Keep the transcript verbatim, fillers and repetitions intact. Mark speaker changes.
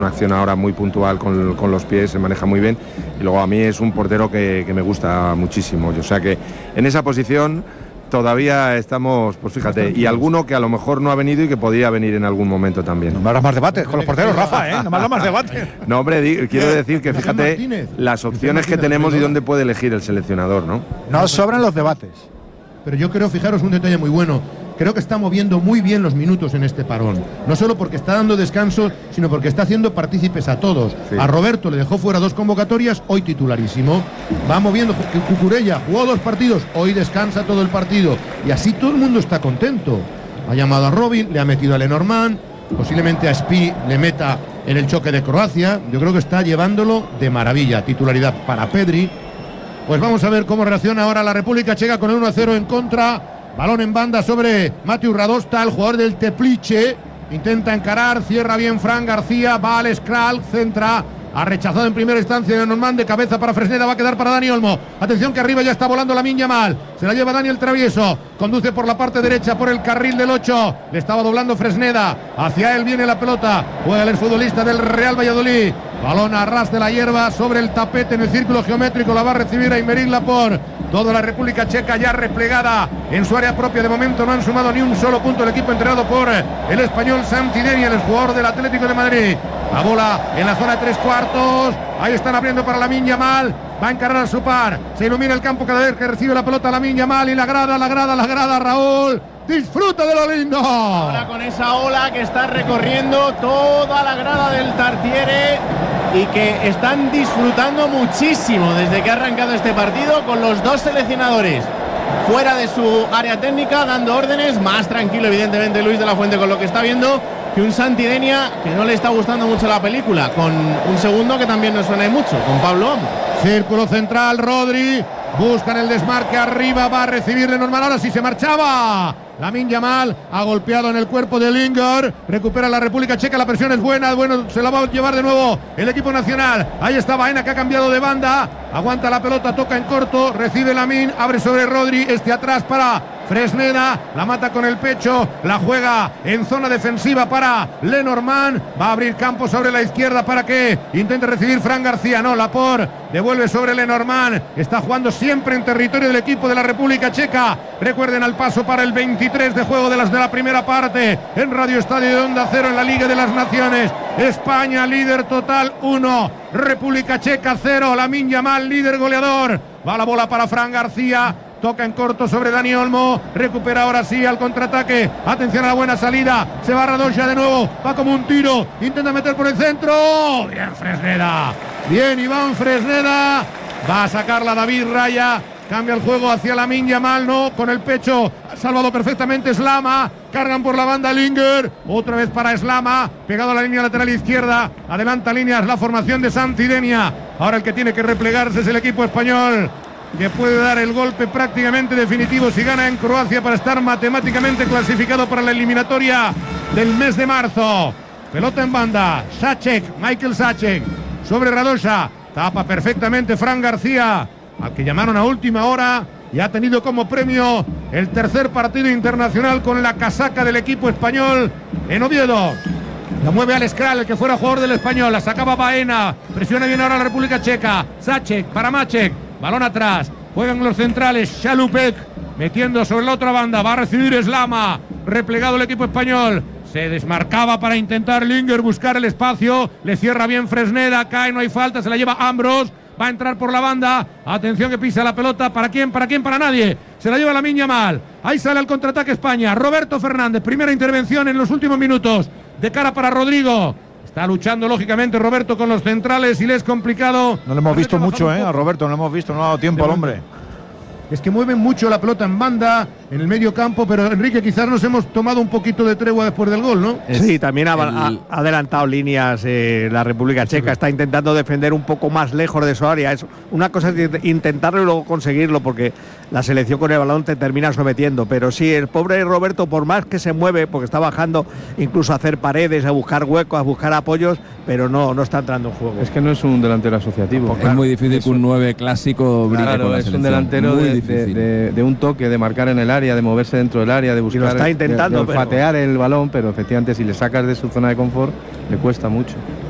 Speaker 1: una acción ahora muy puntual con, con los pies, se maneja muy bien y luego a mí es un portero que, que me gusta muchísimo, o sea que en esa posición todavía estamos, pues fíjate, y alguno que a lo mejor no ha venido y que podría venir en algún momento también.
Speaker 2: No me hagas más debates con los porteros, Rafa, ¿eh? No me hagas más debates.
Speaker 1: No, hombre, di, quiero decir que fíjate las opciones que tenemos y dónde puede elegir el seleccionador, ¿no?
Speaker 2: No sobran los debates.
Speaker 3: Pero yo creo, fijaros, un detalle muy bueno. Creo que está moviendo muy bien los minutos en este parón. No solo porque está dando descanso, sino porque está haciendo partícipes a todos. Sí. A Roberto le dejó fuera dos convocatorias, hoy titularísimo. Va moviendo. Cucurella jugó dos partidos, hoy descansa todo el partido. Y así todo el mundo está contento. Ha llamado a Robin, le ha metido a Lenormand, posiblemente a Spi le meta en el choque de Croacia. Yo creo que está llevándolo de maravilla. Titularidad para Pedri. Pues vamos a ver cómo reacciona ahora la República Checa con el uno a cero en contra. Balón en banda sobre Matthew Radosta, el jugador del Teplice. Intenta encarar, cierra bien Fran García, va al Skral, centra. Ha rechazado en primera instancia de Norman, de cabeza para Fresneda, va a quedar para Dani Olmo. Atención que arriba ya está volando Lamine Yamal. Se la lleva Daniel Travieso, conduce por la parte derecha por el carril del ocho. Le estaba doblando Fresneda, hacia él viene la pelota. Juega el exfutbolista del Real Valladolid. Balón a ras de la hierba sobre el tapete en el círculo geométrico, la va a recibir Aymeric Laporte. Toda la República Checa ya replegada en su área propia. De momento no han sumado ni un solo punto el equipo entrenado por el español Santi Deniel, el jugador del Atlético de Madrid. La bola en la zona de tres cuartos. Ahí están abriendo para Lamine Yamal. Va a encarar a su par. Se ilumina el campo cada vez que recibe la pelota Lamine Yamal. Y la grada, la grada, la grada, Raúl. Disfruta de lo lindo.
Speaker 4: Ahora con esa ola que está recorriendo toda la grada del Tartiere y que están disfrutando muchísimo desde que ha arrancado este partido, con los dos seleccionadores fuera de su área técnica dando órdenes. Más tranquilo evidentemente Luis de la Fuente con lo que está viendo que un Santi Denia que no le está gustando mucho la película, con un segundo que también no suena mucho, con Pablo Amo.
Speaker 3: Círculo central, Rodri. Buscan el desmarque arriba, va a recibirle normal. Ahora sí se marchaba. Lamine Yamal ha golpeado en el cuerpo de Lingard. Recupera la República Checa, la presión es buena. Bueno, se la va a llevar de nuevo el equipo nacional. Ahí está Baena, que ha cambiado de banda. Aguanta la pelota, toca en corto. Recibe Lamine, abre sobre Rodri. Este atrás para Fresneda, la mata con el pecho, la juega en zona defensiva para Lenormand. Va a abrir campo sobre la izquierda para que intente recibir Fran García. No, Laporte devuelve sobre Lenormand. Está jugando siempre en territorio del equipo de la República Checa. Recuerden al paso para el veintitrés de juego de las de la primera parte en Radio Estadio de Onda Cero en la Liga de las Naciones. España líder total uno, República Checa cero. Lamine Yamal líder goleador. Va la bola para Fran García. Toca en corto sobre Dani Olmo. Recupera ahora sí al contraataque. Atención a la buena salida. Se va Radoja de nuevo. Va como un tiro. Intenta meter por el centro. Bien Fresneda. Bien Iván Fresneda. Va a sacarla David Raya. Cambia el juego hacia Lamine Yamal. No, con el pecho. Ha salvado perfectamente Slama. Cargan por la banda Lingard. Otra vez para Slama. Pegado a la línea lateral izquierda. Adelanta líneas la formación de Santi Denia. Ahora el que tiene que replegarse es el equipo español, que puede dar el golpe prácticamente definitivo si gana en Croacia para estar matemáticamente clasificado para la eliminatoria del mes de marzo. Pelota en banda, Sacek, Michael Sacek, sobre Radoja, tapa perfectamente Fran García, al que llamaron a última hora y ha tenido como premio el tercer partido internacional con la casaca del equipo español en Oviedo. La mueve al Skral, el que fuera jugador del Español, la sacaba Baena, presiona bien ahora la República Checa, Sacek para Maček. Balón atrás, juegan los centrales, Chalupek metiendo sobre la otra banda, va a recibir Slama, replegado el equipo español, se desmarcaba para intentar Lingard buscar el espacio, le cierra bien Fresneda, cae, no hay falta, se la lleva Ambros, va a entrar por la banda, atención que pisa la pelota, ¿para quién? ¿Para quién? Para nadie, se la lleva Lamine Yamal, ahí sale el contraataque España, Roberto Fernández, primera intervención en los últimos minutos, de cara para Rodrigo. Está luchando lógicamente Roberto con los centrales y le es complicado.
Speaker 2: No le hemos visto mucho eh, a Roberto, no le hemos visto, no ha dado tiempo al hombre.
Speaker 3: Es que mueven mucho la pelota en banda, en el medio campo, pero Enrique, quizás nos hemos tomado un poquito de tregua después del gol, ¿no?
Speaker 5: Sí, también ha, ha adelantado líneas eh, la República Checa, sí. Está intentando defender un poco más lejos de su área. Es una cosa es intentarlo y luego conseguirlo, porque la selección con el balón te termina sometiendo, pero sí, el pobre Roberto, por más que se mueve, porque está bajando incluso a hacer paredes, a buscar huecos, a buscar apoyos, pero no, no está entrando en juego.
Speaker 1: Es que no es un delantero asociativo.
Speaker 6: Pues claro, es muy difícil es que un nueve clásico brille
Speaker 1: claro,
Speaker 6: con la
Speaker 1: es
Speaker 6: selección.
Speaker 1: Un delantero de, de, de, de un toque, de marcar en el área, de moverse dentro del área, de buscar,
Speaker 5: y lo está intentando,
Speaker 1: de, de olfatear pero... el balón, pero efectivamente si le sacas de su zona de confort le cuesta mucho.